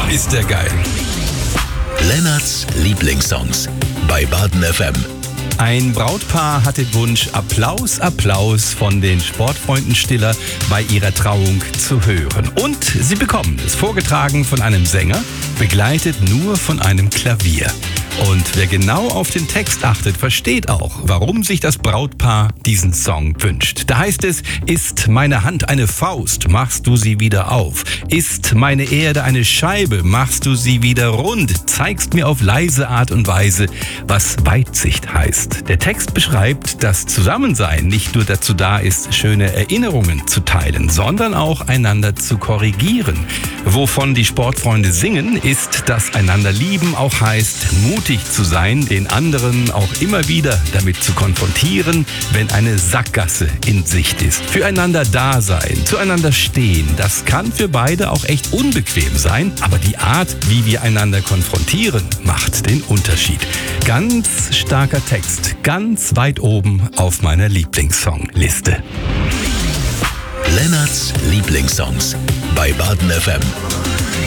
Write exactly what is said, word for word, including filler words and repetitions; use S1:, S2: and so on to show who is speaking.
S1: ist der geil.
S2: Lennarts Lieblingssongs bei Baden F M.
S1: Ein Brautpaar hat den Wunsch, Applaus, Applaus von den Sportfreunden Stiller bei ihrer Trauung zu hören. Und sie bekommen es vorgetragen von einem Sänger, begleitet nur von einem Klavier. Und wer genau auf den Text achtet, versteht auch, warum sich das Brautpaar diesen Song wünscht. Da heißt es: Ist meine Hand eine Faust, machst du sie wieder auf. Ist meine Erde eine Scheibe, machst du sie wieder rund. Zeigst mir auf leise Art und Weise, was Weitsicht heißt. Der Text beschreibt, dass Zusammensein nicht nur dazu da ist, schöne Erinnerungen zu teilen, sondern auch einander zu korrigieren. Wovon die Sportfreunde singen, ist, dass einander lieben auch heißt, mutig zu sein, den anderen auch immer wieder damit zu konfrontieren, wenn eine Sackgasse in Sicht ist. Füreinander da sein, zueinander stehen, das kann für beide auch echt unbequem sein, aber die Art, wie wir einander konfrontieren, macht den Unterschied. Ganz starker Text, ganz weit oben auf meiner Lieblingssongliste.
S2: Lennarts Lieblingssongs bei Baden F M.